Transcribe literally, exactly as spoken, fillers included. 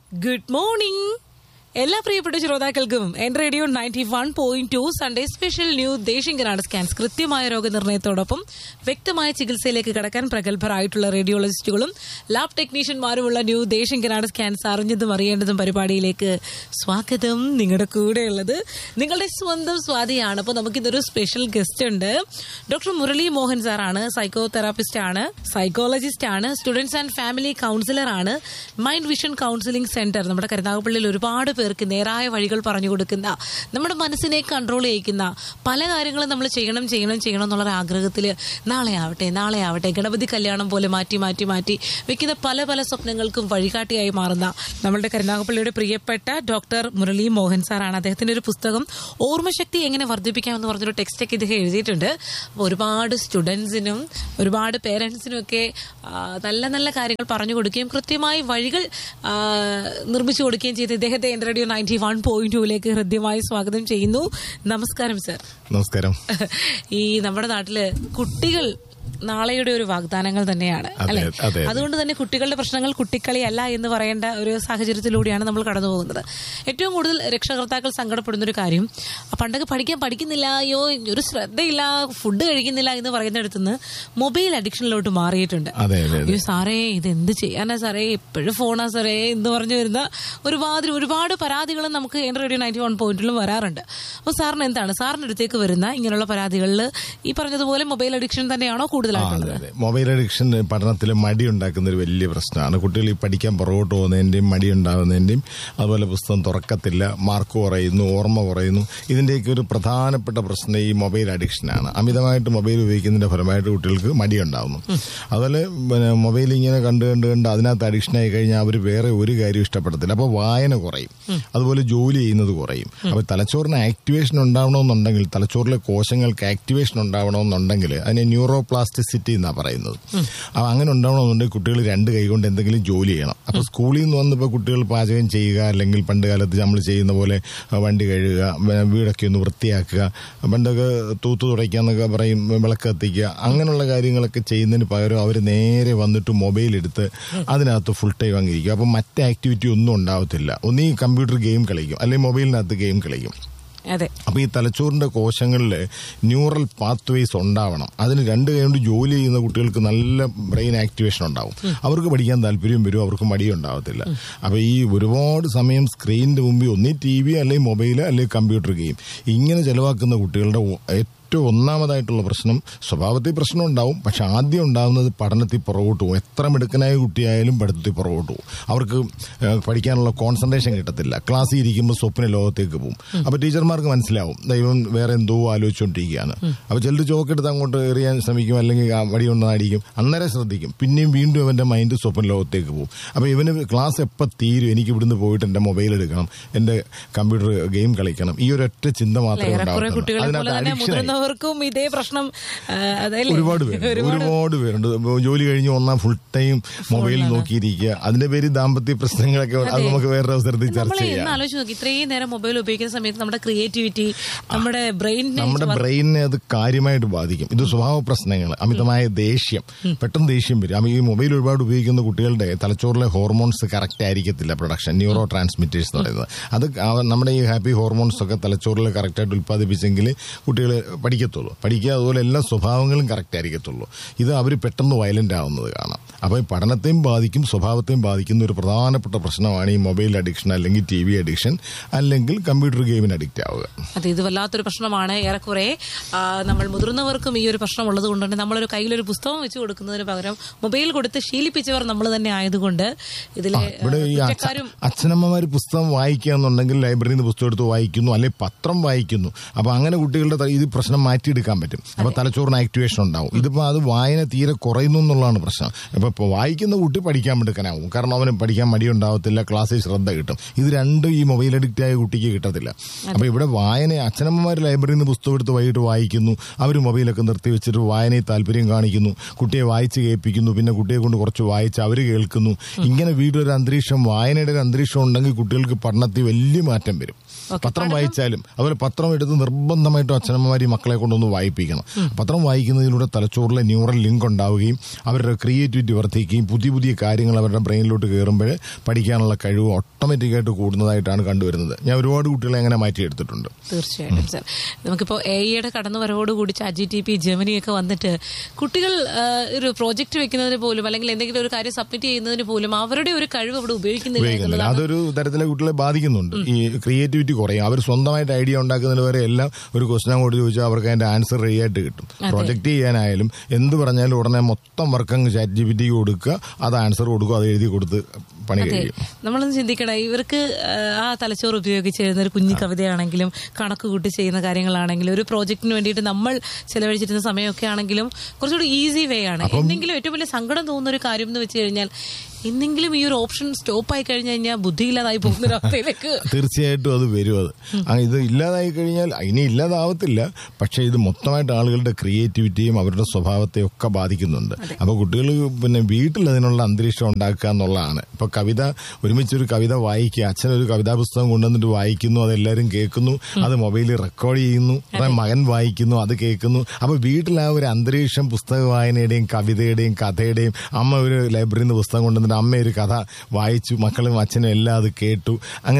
Good morning എല്ലാ പ്രിയപ്പെട്ട ശ്രോതാക്കൾക്കും N radio ninety one point two Sunday special new Desinganad scans കൃത്യമായ രോഗനിർണയത്തോടൊപ്പം വ്യക്തമായ ചികിത്സയിലേക്ക് കടക്കാൻ പ്രഗത്ഭരായിട്ടുള്ള റേഡിയോളജിസ്റ്റുകളും ലാബ് ടെക്നീഷ്യന്മാരുമുള്ള ന്യൂ ദേശിംഗനാട് സ്കാൻസ് അറിഞ്ഞതും അറിയേണ്ടതും പരിപാടിയിലേക്ക് സ്വാഗതം. നിങ്ങളുടെ കൂടെയുള്ളത് നിങ്ങളുടെ സ്വന്തം സ്വാതിയാണ്. അപ്പോൾ നമുക്കിതൊരു സ്പെഷ്യൽ ഗസ്റ്റ് ഉണ്ട്. ഡോക്ടർ മുരളി മോഹൻ സാറാണ്. സൈക്കോ തെറാപ്പിസ്റ്റ് ആണ്, സൈക്കോളജിസ്റ്റ് ആണ്, സ്റ്റുഡൻസ് ആൻഡ് ഫാമിലി കൗൺസിലർ ആണ്. മൈൻഡ് വിഷൻ കൗൺസിലിംഗ് സെന്റർ നമ്മുടെ കരുനാഗപ്പള്ളിയിൽ ഒരുപാട് പേർക്ക് നേരായ വഴികൾ പറഞ്ഞു കൊടുക്കുന്ന, നമ്മുടെ മനസ്സിനെ കൺട്രോൾ ചെയ്യിക്കുന്ന പല കാര്യങ്ങളും നമ്മൾ ചെയ്യണം ചെയ്യണം ചെയ്യണം എന്നുള്ള ആഗ്രഹത്തിൽ നാളെ ആവട്ടെ നാളെ ആവട്ടെ ഗണപതി കല്യാണം പോലെ മാറ്റി മാറ്റി മാറ്റി വെക്കുന്ന പല പല സ്വപ്നങ്ങൾക്കും വഴികാട്ടിയായി മാറുന്ന നമ്മളുടെ കരുനാഗപ്പള്ളിയുടെ പ്രിയപ്പെട്ട ഡോക്ടർ മുരളി മോഹൻ സാറാണ്. അദ്ദേഹത്തിന്റെ ഒരു പുസ്തകം ഓർമ്മശക്തി എങ്ങനെ വർദ്ധിപ്പിക്കാമെന്ന് പറഞ്ഞൊരു ടെക്സ്റ്റൊക്കെ ഇദ്ദേഹം എഴുതിയിട്ടുണ്ട്. അപ്പോൾ ഒരുപാട് സ്റ്റുഡൻസിനും ഒരുപാട് പേരൻസിനും ഒക്കെ നല്ല നല്ല കാര്യങ്ങൾ പറഞ്ഞു കൊടുക്കുകയും കൃത്യമായി വഴികൾ നിർമ്മിച്ചു കൊടുക്കുകയും ചെയ്ത് ഇദ്ദേഹത്തെ N radio ninety one point ടൂയിലേക്ക് ഹൃദ്യമായി സ്വാഗതം ചെയ്യുന്നു. നമസ്കാരം സർ. നമസ്കാരം. ഈ നമ്മുടെ നാട്ടില് കുട്ടികൾ നാളെയുടെ ഒരു വാഗ്ദാനങ്ങൾ തന്നെയാണ് അല്ലെ. അതുകൊണ്ട് തന്നെ കുട്ടികളുടെ പ്രശ്നങ്ങൾ കുട്ടിക്കളിയല്ല എന്ന് പറയേണ്ട ഒരു സാഹചര്യത്തിലൂടെയാണ് നമ്മൾ കടന്നു പോകുന്നത്. ഏറ്റവും കൂടുതൽ രക്ഷകർത്താക്കൾ സങ്കടപ്പെടുന്ന ഒരു കാര്യം, പണ്ടൊക്കെ പഠിക്കാൻ പഠിക്കുന്നില്ല, അയ്യോ ഒരു ശ്രദ്ധയില്ല, ഫുഡ് കഴിക്കുന്നില്ല എന്ന് പറയുന്നിടത്തുനിന്ന് മൊബൈൽ അഡിക്ഷനിലോട്ട് മാറിയിട്ടുണ്ട്. അയ്യോ സാറേ ഇത് എന്ത് ചെയ്യാനാ സാറേ, എപ്പോഴും ഫോണാ സാറേ എന്ന് പറഞ്ഞു വരുന്ന ഒരുപാട് ഒരുപാട് പരാതികളും നമുക്ക് എൻ റേഡിയോ നയൻറ്റി വൺ പോയിന്റിലും വരാറുണ്ട്. അപ്പോൾ സാറിന് എന്താണ് സാറിന്റെ അടുത്തേക്ക് വരുന്ന ഇങ്ങനെയുള്ള പരാതികളിൽ ഈ പറഞ്ഞതുപോലെ മൊബൈൽ അഡിക്ഷൻ തന്നെയാണോ കൂടുതൽ? മൊബൈൽ അഡിക്ഷൻ പഠനത്തിൽ മടി ഉണ്ടാക്കുന്ന ഒരു വലിയ പ്രശ്നമാണ്. കുട്ടികൾ ഈ പഠിക്കാൻ പുറകോട്ട് പോകുന്നതിന്റെയും മടി ഉണ്ടാകുന്നതിന്റെയും അതുപോലെ പുസ്തകം തുറക്കത്തില്ല, മാർക്ക് കുറയുന്നു, ഓർമ്മ കുറയുന്നു. ഇതിന്റെയൊക്കെ ഒരു പ്രധാനപ്പെട്ട പ്രശ്നം ഈ മൊബൈൽ അഡിക്ഷനാണ്. അമിതമായിട്ട് മൊബൈൽ ഉപയോഗിക്കുന്നതിന്റെ ഫലമായിട്ട് കുട്ടികൾക്ക് മടി ഉണ്ടാകുന്നു. അതുപോലെ മൊബൈൽ ഇങ്ങനെ കണ്ട് കണ്ട് കണ്ട് അതിനകത്ത് അഡിക്ഷനായി കഴിഞ്ഞാൽ അവർ വേറെ ഒരു കാര്യം ഇഷ്ടപ്പെടത്തില്ല. അപ്പോൾ വായന കുറയും, അതുപോലെ ജോലി ചെയ്യുന്നത് കുറയും. അപ്പോൾ തലച്ചോറിന് ആക്ടിവേഷൻ ഉണ്ടാവണമെന്നുണ്ടെങ്കിൽ, തലച്ചോറിലെ കോശങ്ങൾക്ക് ആക്ടിവേഷൻ ഉണ്ടാവണമെന്നുണ്ടെങ്കിൽ അതിനെ ന്യൂറോ പ്ലാസ്റ്റിസിറ്റി എന്നാ പറയുന്നത്. അപ്പൊ അങ്ങനെ ഉണ്ടാവണമെന്നുണ്ടെങ്കിൽ കുട്ടികൾ രണ്ട് കൈ കൊണ്ട് എന്തെങ്കിലും ജോലി ചെയ്യണം. അപ്പൊ സ്കൂളിൽ നിന്ന് വന്നിപ്പോൾ കുട്ടികൾ പാചകം ചെയ്യുക, അല്ലെങ്കിൽ പണ്ട് കാലത്ത് നമ്മൾ ചെയ്യുന്ന പോലെ വണ്ടി കഴുകുക, വീടൊക്കെ ഒന്ന് വൃത്തിയാക്കുക, പണ്ടൊക്കെ തൂത്തു തുടയ്ക്കാന്നൊക്കെ പറയും, വിളക്ക് കത്തിക്കുക, അങ്ങനെയുള്ള കാര്യങ്ങളൊക്കെ ചെയ്യുന്നതിന് പകരം അവർ നേരെ വന്നിട്ട് മൊബൈൽ എടുത്ത് അതിനകത്ത് ഫുൾ ടൈം അങ്ങിരിക്കും. അപ്പൊ മറ്റേ ആക്ടിവിറ്റി ഒന്നും ഉണ്ടാവത്തില്ല. ഒന്നീ കമ്പ്യൂട്ടർ ഗെയിം കളിക്കും, അല്ലെങ്കിൽ മൊബൈലിനകത്ത് ഗെയിം കളിക്കും. അപ്പൊ ഈ തലച്ചോറിന്റെ കോശങ്ങളിൽ ന്യൂറൽ പാത്ത് വേസ് ഉണ്ടാവണം. അതിന് രണ്ട് കൈ കൊണ്ട് ജോലി ചെയ്യുന്ന കുട്ടികൾക്ക് നല്ല ബ്രെയിൻ ആക്ടിവേഷൻ ഉണ്ടാവും. അവർക്ക് പഠിക്കാൻ താല്പര്യം വരും, അവർക്ക് മടി ഉണ്ടാവത്തില്ല. അപ്പൊ ഈ ഒരുപാട് സമയം സ്ക്രീനിന്റെ മുമ്പിൽ ഒന്നീ ടി വി അല്ലെങ്കിൽ മൊബൈൽ അല്ലെങ്കിൽ കമ്പ്യൂട്ടർ ഗെയിം ഇങ്ങനെ ചെലവാക്കുന്ന കുട്ടികളുടെ ഏറ്റവും ഒന്നാമതായിട്ടുള്ള പ്രശ്നം, സ്വഭാവത്തിൽ പ്രശ്നം ഉണ്ടാവും, പക്ഷെ ആദ്യം ഉണ്ടാകുന്നത് പഠനത്തിൽ പുറകോട്ട് പോകും. എത്ര മിടുക്കനായ കുട്ടിയായാലും പഠിത്തത്തിൽ പുറകോട്ട് പോകും. അവർക്ക് പഠിക്കാനുള്ള കോൺസെൻട്രേഷൻ കിട്ടത്തില്ല. ക്ലാസ്സിൽ ഇരിക്കുമ്പോൾ സ്വപ്ന ലോകത്തേക്ക് പോകും. അപ്പൊ ടീച്ചർമാർക്ക് മനസ്സിലാവും ദൈവം വേറെ എന്തോ ആലോചിച്ചുകൊണ്ടിരിക്കുകയാണ്. അപ്പൊ ചിലർ ചോക്കെടുത്ത് അങ്ങോട്ട് എറിയാൻ ശ്രമിക്കും, അല്ലെങ്കിൽ വടി കൊണ്ടാടിക്കും. അന്നേരം ശ്രദ്ധിക്കും, പിന്നെയും വീണ്ടും അവന്റെ മൈൻഡ് സ്വപ്ന ലോകത്തേക്ക് പോകും. അപ്പൊ ഇവന് ക്ലാസ് എപ്പോൾ തീരും, എനിക്ക് ഇവിടുന്ന് പോയിട്ട് എന്റെ മൊബൈൽ എടുക്കണം, എന്റെ കമ്പ്യൂട്ടർ ഗെയിം കളിക്കണം, ഈ ഒരൊറ്റ ചിന്ത മാത്രമേ ഉണ്ടാവുള്ളൂ. അതിനകത്ത് അഡിക്ഷൻ ർക്കും ഇതേ പ്രശ്നം ഒരുപാട് പേരുണ്ട് ഒരുപാട് പേരുണ്ട് ജോലി കഴിഞ്ഞ് വന്നാൽ ഫുൾ ടൈം മൊബൈൽ നോക്കിയിരിക്കുക. അതിന്റെ പേര് ദാമ്പത്യ പ്രശ്നങ്ങളൊക്കെ അത് നമുക്ക് വേറെ അവസരത്തിൽ ചർച്ച ചെയ്യാം. ആലോചിച്ച് നോക്കി, ഇത്രയും നേരം മൊബൈൽ ഉപയോഗിക്കുന്ന സമയത്ത് നമ്മുടെ ക്രിയേറ്റിവിറ്റി, നമ്മുടെ ബ്രെയിൻ നമ്മുടെ ബ്രെയിനിനെ അത് കാര്യമായിട്ട് ബാധിക്കും. ഇത് സ്വഭാവ പ്രശ്നങ്ങൾ, അമിതമായ ദേഷ്യം, പെട്ടെന്ന് ദേഷ്യം വരും. ഈ മൊബൈൽ ഒരുപാട് ഉപയോഗിക്കുന്ന കുട്ടികളുടെ തലച്ചോറിലെ ഹോർമോൺസ് കറക്റ്റ് ആയിരിക്കത്തില്ല പ്രൊഡക്ഷൻ, ന്യൂറോ ട്രാൻസ്മിറ്റേഴ്സ് എന്ന് പറയുന്നത്. അത് നമ്മുടെ ഈ ഹാപ്പി ഹോർമോൺസ് ഒക്കെ തലച്ചോറിൽ കറക്റ്റായിട്ട് ഉത്പാദിപ്പിച്ചെങ്കിൽ കുട്ടികൾ പഠിക്കത്തുള്ളൂ. പഠിക്കുക, അതുപോലെ എല്ലാ സ്വഭാവങ്ങളും കറക്റ്റ് ആയിരിക്കത്തുള്ളൂ. ഇത് അവർ പെട്ടെന്ന് വയലന്റ് ആവുന്നത് കാണാം. അപ്പോൾ ഈ പഠനത്തെയും ബാധിക്കും, സ്വഭാവത്തെയും ബാധിക്കുന്ന ഒരു പ്രധാനപ്പെട്ട പ്രശ്നമാണ് ഈ മൊബൈൽ അഡിക്ഷൻ, അല്ലെങ്കിൽ ടി വി അഡിക്ഷൻ, അല്ലെങ്കിൽ കമ്പ്യൂട്ടർ ഗെയിമിന് അഡിക്റ്റ് ആവുക. അതെ, ഇത് വല്ലാത്തൊരു പ്രശ്നമാണ്. ഏറെക്കുറെ നമ്മൾ മുതിർന്നവർക്കും ഈ ഒരു പ്രശ്നം ഉള്ളത് കൊണ്ട് തന്നെ നമ്മളൊരു കയ്യിലൊരു പുസ്തകം വെച്ച് കൊടുക്കുന്നതിന് പകരം മൊബൈൽ കൊടുത്ത് ശീലിപ്പിച്ചവർ നമ്മൾ തന്നെ ആയതുകൊണ്ട് ഇതിലെ ഇവിടെ ഈ അച്ഛനമ്മമാർ പുസ്തകം വായിക്കുക എന്നുണ്ടെങ്കിൽ ലൈബ്രറിയിൽ നിന്ന് പുസ്തകം എടുത്ത് വായിക്കുന്നു, അല്ലെങ്കിൽ പത്രം വായിക്കുന്നു. അപ്പൊ അങ്ങനെ കുട്ടികളുടെ ഇത് പ്രശ്നം മാറ്റിയെടുക്കാൻ പറ്റും. അപ്പൊ തലച്ചോറിന് ആക്ടിവേഷൻ ഉണ്ടാവും. ഇതിപ്പോ അത് വായന തീരെ കുറയുന്നു എന്നുള്ളതാണ് പ്രശ്നം. അപ്പൊ വായിക്കുന്ന കുട്ടി പഠിക്കാൻ എടുക്കാനാവും, കാരണം അവന് പഠിക്കാൻ മടി ഉണ്ടാവത്തില്ല, ക്ലാസ്സിൽ ശ്രദ്ധ കിട്ടും. ഇത് രണ്ടും ഈ മൊബൈൽ അഡിക്റ്റ് ആയ കുട്ടിക്ക് കിട്ടത്തില്ല. അപ്പൊ ഇവിടെ വായന, അച്ഛനമ്മമാർ ലൈബ്രറിയിൽ നിന്ന് പുസ്തകം എടുത്ത് വൈകിട്ട് വായിക്കുന്നു, അവർ മൊബൈലൊക്കെ നിർത്തി വെച്ചിട്ട് വായനയിൽ താല്പര്യം കാണിക്കുന്നു, കുട്ടിയെ വായിച്ച് കേൾപ്പിക്കുന്നു, പിന്നെ കുട്ടിയെ കൊണ്ട് കുറച്ച് വായിച്ച് അവർ കേൾക്കുന്നു. ഇങ്ങനെ വീടൊരു അന്തരീക്ഷം, വായനയുടെ ഒരു അന്തരീക്ഷം ഉണ്ടെങ്കിൽ കുട്ടികൾക്ക് പഠനത്തിൽ വലിയ മാറ്റം വരും. പത്രം വായിച്ചാലും അതുപോലെ പത്രം എടുത്ത് നിർബന്ധമായിട്ടും അച്ഛനമ്മമാർ മക്കളെ മക്കളെ കൊണ്ടൊന്ന് വായിപ്പിക്കണം. പത്രം വായിക്കുന്നതിലൂടെ തലച്ചോറിലെ ന്യൂറൽ ലിങ്ക് ഉണ്ടാവുകയും അവരുടെ ക്രിയേറ്റിവിറ്റി വർദ്ധിക്കുകയും പുതിയ പുതിയ കാര്യങ്ങൾ അവരുടെ ബ്രെയിനിലോട്ട് കയറുമ്പോൾ പഠിക്കാനുള്ള കഴിവ് ഓട്ടോമാറ്റിക്കായിട്ട് കൂടുന്നതായിട്ടാണ് കണ്ടുവരുന്നത്. ഞാൻ ഒരുപാട് കുട്ടികളെ അങ്ങനെ മാറ്റിയെടുത്തിട്ടുണ്ട്. തീർച്ചയായിട്ടും സാർ. നമുക്കിപ്പോൾ എ ഐയുടെ കടന്നുവരവോടുകൂടി ചാറ്റ് ജി ടി പി ജെമിനിയൊക്കെ വന്നിട്ട് കുട്ടികൾ ഒരു പ്രോജക്റ്റ് വെക്കുന്നതിന് പോലും അല്ലെങ്കിൽ എന്തെങ്കിലും ഒരു കാര്യം സബ്മിറ്റ് ചെയ്യുന്നതിന് പോലും അവരുടെ ഒരു കഴിവ് അവിടെ ഉപയോഗിക്കുന്നില്ല. അതൊരു തരത്തിലെ കുട്ടികളെ ബാധിക്കുന്നുണ്ട്. ഈ ക്രിയേറ്റിവിറ്റി കുറയും. അവർ സ്വന്തമായിട്ട് ഐഡിയ ഉണ്ടാക്കുന്നതിന് വരെ എല്ലാം ഒരു ക്വസ്റ്റൻ അങ്ങോട്ട് ചോദിച്ചാൽ അവർക്ക് അതിന്റെ ആൻസർ റെഡി ആയിട്ട് കിട്ടും. പ്രൊജക്ട് ചെയ്യാനായാലും എന്ത് പറഞ്ഞാലും ഉടനെ മൊത്തം വർക്ക് അങ്ങ് ചാറ്റ് ജി പി ടിക്ക് കൊടുക്കുക, അത് ആൻസർ കൊടുക്കുക, അത് എഴുതി കൊടുത്ത് പണി കഴിയും. നമ്മളൊന്ന് ചിന്തിക്കണം, ഇവർക്ക് ആ തലച്ചോറ് ഉപയോഗിച്ച് എഴുതുന്ന ഒരു കുഞ്ഞു കവിതയാണെങ്കിലും കണക്ക് കൂട്ടി ചെയ്യുന്ന കാര്യങ്ങളാണെങ്കിലും ഒരു പ്രോജക്റ്റിന് വേണ്ടിയിട്ട് നമ്മൾ ചെലവഴിച്ചിരുന്ന സമയമൊക്കെ ആണെങ്കിലും കുറച്ചുകൂടി ഈസി വേ ആണ്. എന്തെങ്കിലും ഏറ്റവും വലിയ സങ്കടം തോന്നുന്ന ഒരു കാര്യം എന്ന് വെച്ച് കഴിഞ്ഞാൽ എന്തെങ്കിലും ഈ ഒരു ഓപ്ഷൻ സ്റ്റോപ്പ് ആയി കഴിഞ്ഞു കഴിഞ്ഞാൽ ബുദ്ധിയില്ലാതായി പോകുന്ന ഒരു അവസ്ഥയിലേക്ക് തീർച്ചയായിട്ടും അത് വരും. അത് ഇത് ഇല്ലാതായി കഴിഞ്ഞാൽ ഇനി ഇല്ലാതാവത്തില്ല, പക്ഷെ ഇത് മൊത്തമായിട്ട് ആളുകളുടെ ക്രിയേറ്റിവിറ്റിയും അവരുടെ സ്വഭാവത്തെയും ഒക്കെ ബാധിക്കുന്നുണ്ട്. അപ്പൊ കുട്ടികൾ പിന്നെ വീട്ടിൽ അതിനുള്ള അന്തരീക്ഷം ഉണ്ടാക്കുക എന്നുള്ളതാണ്. ഇപ്പൊ കവിത ഒരുമിച്ചൊരു കവിത വായിക്കുക, അച്ഛനൊരു കവിതാ പുസ്തകം കൊണ്ടുവന്നിട്ട് വായിക്കുന്നു, അതെല്ലാവരും കേൾക്കുന്നു, അത് മൊബൈലിൽ റെക്കോർഡ് ചെയ്യുന്നു, മകൻ വായിക്കുന്നു, അത് കേൾക്കുന്നു. അപ്പൊ വീട്ടിൽ ആ ഒരു അന്തരീക്ഷം പുസ്തക വായനയുടെയും കവിതയുടെയും കഥയുടെയും, അമ്മ ഒരു ലൈബ്രറിയിൽ നിന്ന് പുസ്തകം കൊണ്ടുവന്നിട്ട് അമ്മ ഒരു കഥ വായിച്ചു, മക്കളും അച്ഛനും എല്ലാം അത് കേട്ടു. അങ്ങനെ